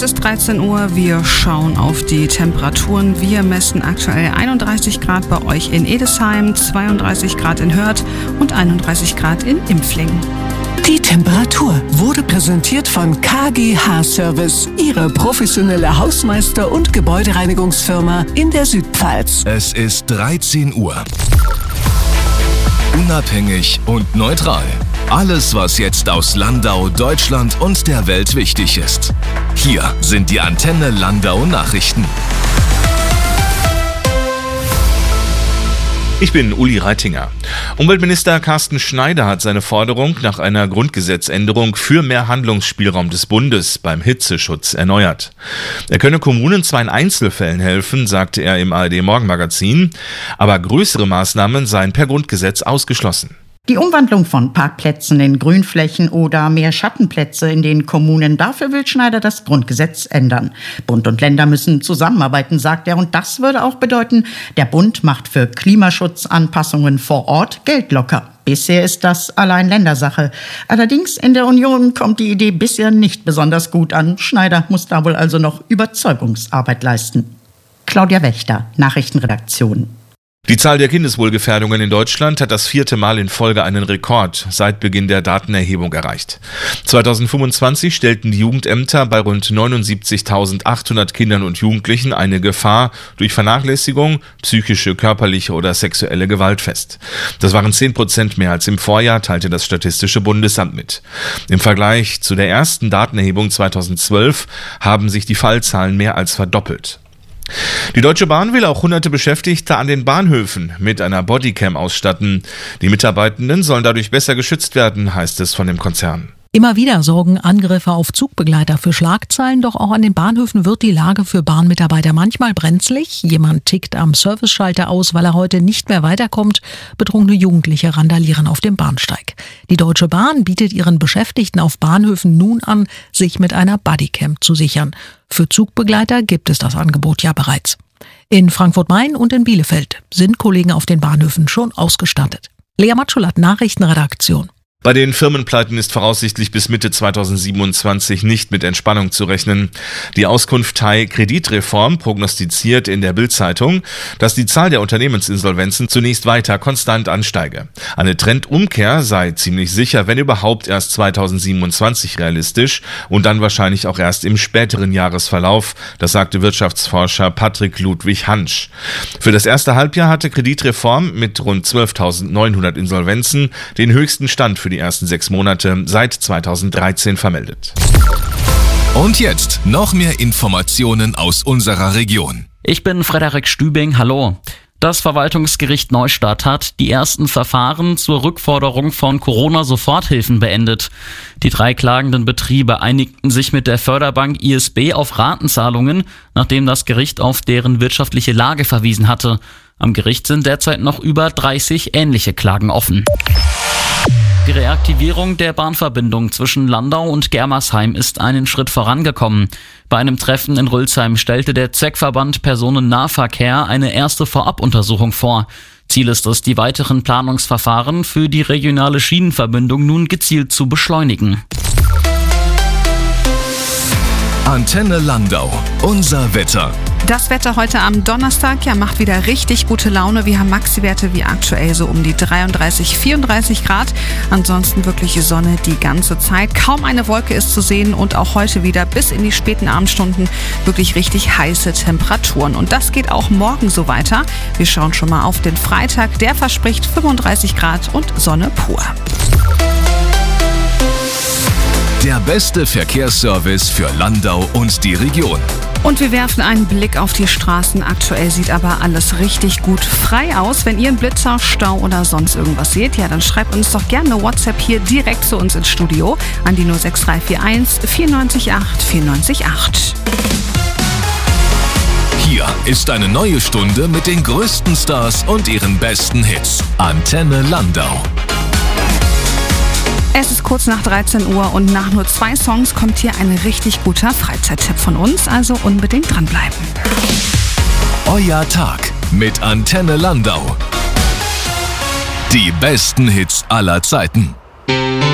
Es ist 13 Uhr, wir schauen auf die Temperaturen. Wir messen aktuell 31 Grad bei euch in Edesheim, 32 Grad in Hörth und 31 Grad in Impflingen. Die Temperatur wurde präsentiert von KGH Service, Ihre professionelle Hausmeister- und Gebäudereinigungsfirma in der Südpfalz. Es ist 13 Uhr. Unabhängig und neutral. Alles, was jetzt aus Landau, Deutschland und der Welt wichtig ist. Hier sind die Antenne Landau Nachrichten. Ich bin Uli Reitinger. Umweltminister Carsten Schneider hat seine Forderung nach einer Grundgesetzänderung für mehr Handlungsspielraum des Bundes beim Hitzeschutz erneuert. Er könne Kommunen zwar in Einzelfällen helfen, sagte er im ARD-Morgenmagazin, aber größere Maßnahmen seien per Grundgesetz ausgeschlossen. Die Umwandlung von Parkplätzen in Grünflächen oder mehr Schattenplätze in den Kommunen, dafür will Schneider das Grundgesetz ändern. Bund und Länder müssen zusammenarbeiten, sagt er, und das würde auch bedeuten, der Bund macht für Klimaschutzanpassungen vor Ort Geld locker. Bisher ist das allein Ländersache. Allerdings in der Union kommt die Idee bisher nicht besonders gut an. Schneider muss da wohl also noch Überzeugungsarbeit leisten. Claudia Wächter, Nachrichtenredaktion. Die Zahl der Kindeswohlgefährdungen in Deutschland hat das 4. Mal in Folge einen Rekord seit Beginn der Datenerhebung erreicht. 2025 stellten die Jugendämter bei rund 79.800 Kindern und Jugendlichen eine Gefahr durch Vernachlässigung, psychische, körperliche oder sexuelle Gewalt fest. Das waren 10% mehr als im Vorjahr, teilte das Statistische Bundesamt mit. Im Vergleich zu der ersten Datenerhebung 2012 haben sich die Fallzahlen mehr als verdoppelt. Die Deutsche Bahn will auch hunderte Beschäftigte an den Bahnhöfen mit einer Bodycam ausstatten. Die Mitarbeitenden sollen dadurch besser geschützt werden, heißt es von dem Konzern. Immer wieder sorgen Angriffe auf Zugbegleiter für Schlagzeilen, doch auch an den Bahnhöfen wird die Lage für Bahnmitarbeiter manchmal brenzlig. Jemand tickt am Serviceschalter aus, weil er heute nicht mehr weiterkommt. Betrunkene Jugendliche randalieren auf dem Bahnsteig. Die Deutsche Bahn bietet ihren Beschäftigten auf Bahnhöfen nun an, sich mit einer Bodycam zu sichern. Für Zugbegleiter gibt es das Angebot ja bereits. In Frankfurt-Main und in Bielefeld sind Kollegen auf den Bahnhöfen schon ausgestattet. Lea Matschulat, Nachrichtenredaktion. Bei den Firmenpleiten ist voraussichtlich bis Mitte 2027 nicht mit Entspannung zu rechnen. Die Auskunft Hai Kreditreform prognostiziert in der Bild-Zeitung, dass die Zahl der Unternehmensinsolvenzen zunächst weiter konstant ansteige. Eine Trendumkehr sei ziemlich sicher, wenn überhaupt erst 2027 realistisch und dann wahrscheinlich auch erst im späteren Jahresverlauf, das sagte Wirtschaftsforscher Patrick Ludwig Hansch. Für das erste Halbjahr hatte Kreditreform mit rund 12.900 Insolvenzen den höchsten Stand für die ersten 6 Monate seit 2013 vermeldet. Und jetzt noch mehr Informationen aus unserer Region. Ich bin Frederik Stübing, hallo. Das Verwaltungsgericht Neustadt hat die ersten Verfahren zur Rückforderung von Corona-Soforthilfen beendet. Die 3 klagenden Betriebe einigten sich mit der Förderbank ISB auf Ratenzahlungen, nachdem das Gericht auf deren wirtschaftliche Lage verwiesen hatte. Am Gericht sind derzeit noch über 30 ähnliche Klagen offen. Die Reaktivierung der Bahnverbindung zwischen Landau und Germersheim ist einen Schritt vorangekommen. Bei einem Treffen in Rülsheim stellte der Zweckverband Personennahverkehr eine erste Vorabuntersuchung vor. Ziel ist es, die weiteren Planungsverfahren für die regionale Schienenverbindung nun gezielt zu beschleunigen. Antenne Landau, unser Wetter. Das Wetter heute am Donnerstag, macht wieder richtig gute Laune. Wir haben Maxi-Werte wie aktuell so um die 33, 34 Grad. Ansonsten wirklich Sonne die ganze Zeit. Kaum eine Wolke ist zu sehen und auch heute wieder bis in die späten Abendstunden wirklich richtig heiße Temperaturen. Und das geht auch morgen so weiter. Wir schauen schon mal auf den Freitag. Der verspricht 35 Grad und Sonne pur. Der beste Verkehrsservice für Landau und die Region. Und wir werfen einen Blick auf die Straßen. Aktuell sieht aber alles richtig gut frei aus. Wenn ihr einen Blitzer, Stau oder sonst irgendwas seht, dann schreibt uns doch gerne eine WhatsApp hier direkt zu uns ins Studio an die 06341 94 8 94 8. Hier ist eine neue Stunde mit den größten Stars und ihren besten Hits. Antenne Landau. Es ist kurz nach 13 Uhr und nach nur 2 Songs kommt hier ein richtig guter Freizeittipp von uns, also unbedingt dranbleiben. Euer Tag mit Antenne Landau. Die besten Hits aller Zeiten.